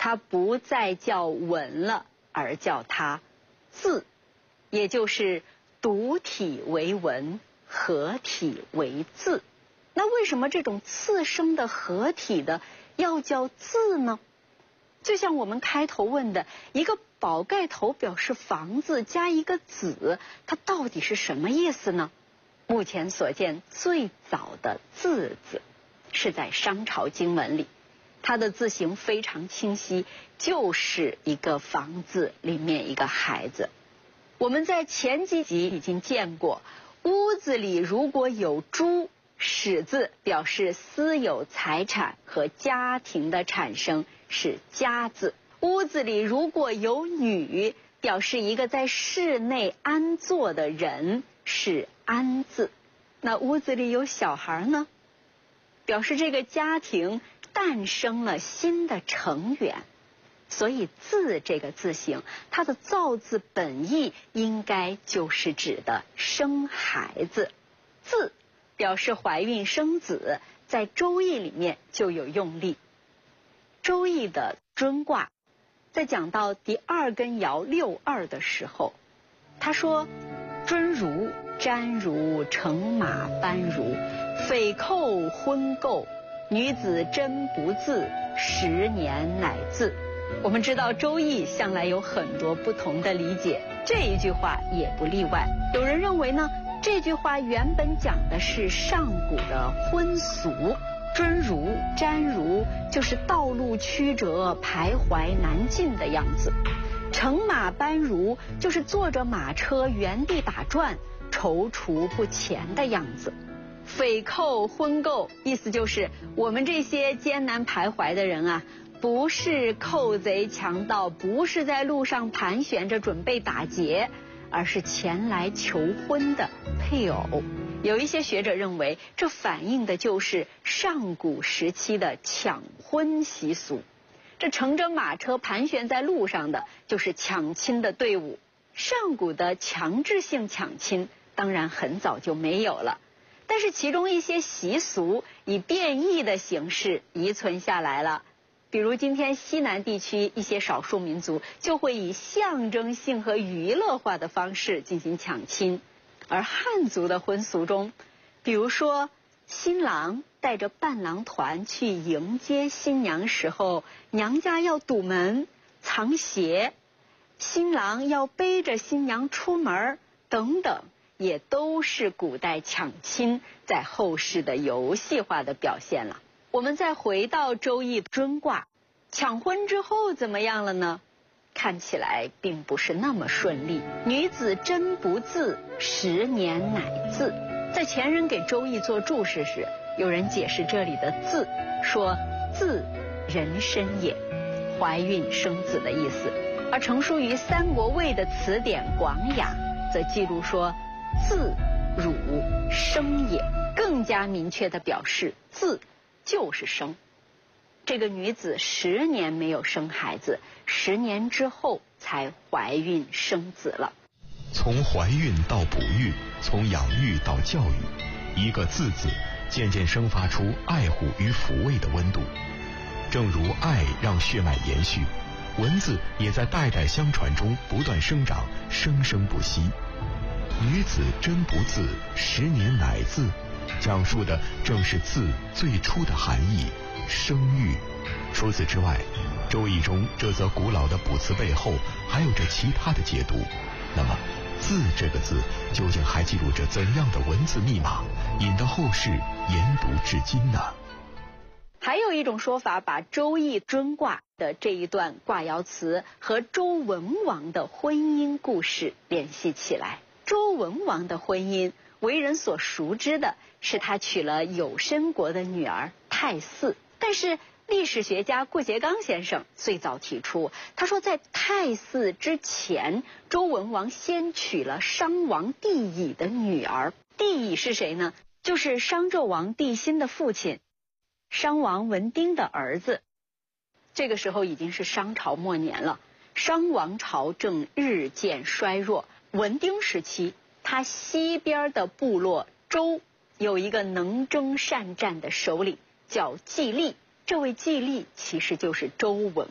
它不再叫文了，而叫它字，也就是独体为文，合体为字。那为什么这种次生的合体的要叫字呢？就像我们开头问的，一个宝盖头表示房子加一个子，它到底是什么意思呢？目前所见最早的字字是在商朝经文里，它的字形非常清晰，就是一个房子里面一个孩子。我们在前几集已经见过，屋子里如果有猪，始字表示私有财产和家庭的产生，是家字。屋子里如果有女，表示一个在室内安坐的人，是安字。那屋子里有小孩呢，表示这个家庭诞生了新的成员。所以字这个字形，它的造字本意应该就是指的生孩子。字表示怀孕生子，在周易里面就有用例。周易的艮卦在讲到第二根爻6·2的时候，他说：艮如、占如、乘马、班如，匪寇婚媾，女子真不自，10年乃自。我们知道周易向来有很多不同的理解，这一句话也不例外。有人认为呢，这句话原本讲的是上古的婚俗，艮如、占如就是道路曲折、徘徊难进的样子；乘马班如就是坐着马车原地打转、踌躇不前的样子；匪寇婚媾，意思就是我们这些艰难徘徊的人啊，不是寇贼强盗，不是在路上盘旋着准备打劫，而是前来求婚的配偶。有一些学者认为，这反映的就是上古时期的抢婚习俗。这乘着马车盘旋在路上的，就是抢亲的队伍。上古的强制性抢亲当然很早就没有了，但是其中一些习俗以变异的形式遗存下来了。比如今天西南地区一些少数民族就会以象征性和娱乐化的方式进行抢亲，而汉族的婚俗中，比如说新郎带着伴郎团去迎接新娘时候，娘家要堵门藏鞋，新郎要背着新娘出门等等，也都是古代抢亲在后世的游戏化的表现了。我们再回到周易艮卦，抢婚之后怎么样了呢？看起来并不是那么顺利。女子真不自，10年乃自。在前人给周易做注释时，有人解释这里的自，说自人身也，怀孕生子的意思。而成书于三国魏的词典《广雅》则记录说自汝生也，更加明确地表示自就是生。这个女子10年没有生孩子，10年之后才怀孕生子了。 从怀孕到哺育，从养育到教育，一个字字渐渐生发出爱护与抚慰的温度。正如爱让血脉延续，文字也在代代相传中不断生长，生生不息。女子真不自，10年乃自，讲述的正是字最初的含义，生育。除此之外，周易中这则古老的卜辞背后还有着其他的解读。那么字这个字究竟还记录着怎样的文字密码，引得后世研读至今呢？ 还有一种说法，把周易艮卦的这一段卦爻辞和周文王的婚姻故事联系起来。周文王的婚姻为人所熟知的是他娶了有申国的女儿太姒，但是历史学家顾颉刚先生最早提出，他说在太姒之前，周文王先娶了商王帝乙的女儿。帝乙是谁呢？就是商纣王帝辛的父亲，商王文丁的儿子。这个时候已经是商朝末年了，商王朝正日渐衰弱。文丁时期，他西边的部落周有一个能征善战的首领叫季历，这位季历其实就是周文